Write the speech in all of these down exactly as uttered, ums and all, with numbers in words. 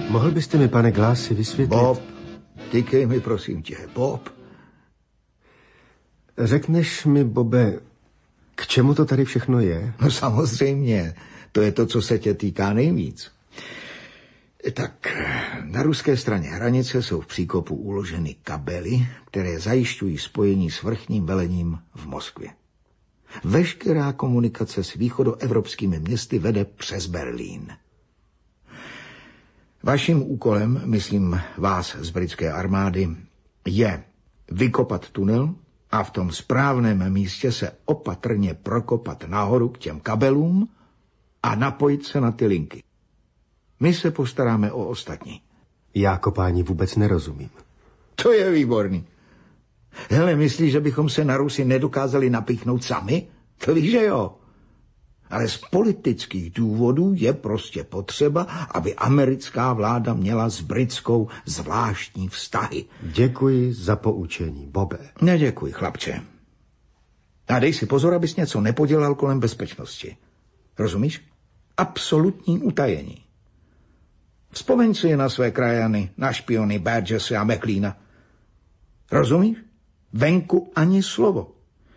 Mohl byste mi, pane Glássi, vysvětlit... Bob, tykej mi, prosím tě, Bob. Řekneš mi, Bobe, k čemu to tady všechno je? No samozřejmě, to je to, co se tě týká nejvíc. Tak na ruské straně hranice jsou v příkopu uloženy kabely, které zajišťují spojení s vrchním velením v Moskvě. Veškerá komunikace s východoevropskými městy vede přes Berlín. Vaším úkolem, myslím vás z britské armády, je vykopat tunel a v tom správném místě se opatrně prokopat nahoru k těm kabelům a napojit se na ty linky. My se postaráme o ostatní. Já kopání vůbec nerozumím. To je výborný. Hele, myslíš, že bychom se na Rusy nedokázali napíchnout sami? To víš, že jo. Ale z politických důvodů je prostě potřeba, aby americká vláda měla s britskou zvláštní vztahy. Děkuji za poučení, Bobe. Neděkuji, chlapče. A dej si pozor, abys něco nepodělal kolem bezpečnosti. Rozumíš? Absolutní utajení. Vzpomeň si na své krajany, na špiony Burgesse a McLeana. Rozumíš? Venku ani slovo.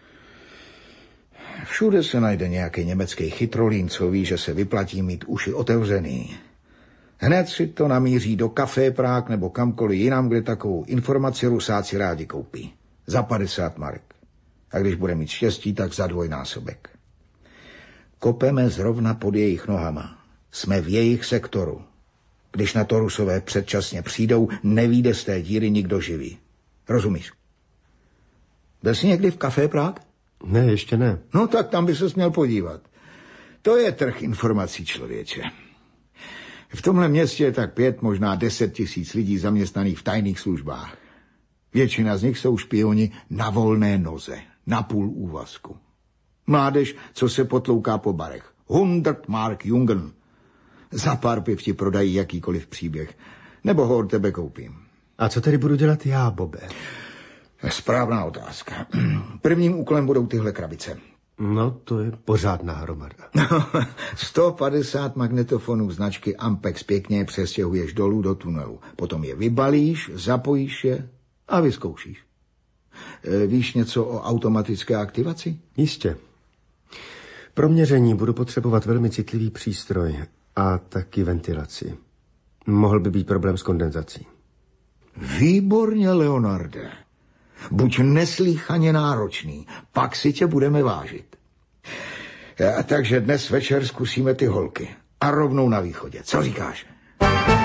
Všude se najde nějaký německý chytrolín, co ví, že se vyplatí mít uši otevřený. Hned si to namíří do Café Prague nebo kamkoliv jinam, kde takovou informaci Rusáci rádi koupí. Za padesát marek. A když bude mít štěstí, tak za dvojnásobek. Kopeme zrovna pod jejich nohama. Jsme v jejich sektoru. Když na to Rusové předčasně přijdou, nevyjde z té díry nikdo živý. Rozumíš? Byl jsi někdy v Café Prague? Ne, ještě ne. No tak tam by ses měl podívat. To je trh informací, člověče. V tomhle městě je tak pět, možná deset tisíc lidí zaměstnaných v tajných službách. Většina z nich jsou špioni na volné noze, na půl úvazku. Mládež, co se potlouká po barech. Hundert Mark Jungen. Za pár piv ti prodají jakýkoliv příběh. Nebo ho od tebe koupím. A co tedy budu dělat já, Bobe? Správná otázka. Prvním úkolem budou tyhle krabice. No, to je pořádná hromada. sto padesát magnetofonů značky Ampex pěkně přestěhuješ dolů do tunelu. Potom je vybalíš, zapojíš je a vyzkoušíš. E, víš něco o automatické aktivaci? Jistě. Pro měření budu potřebovat velmi citlivý přístroj a taky ventilaci. Mohl by být problém s kondenzací. Výborně, Leonarde. Buď neslýchaně náročný, pak si tě budeme vážit. A takže dnes večer zkusíme ty holky. A rovnou na východě. Co říkáš?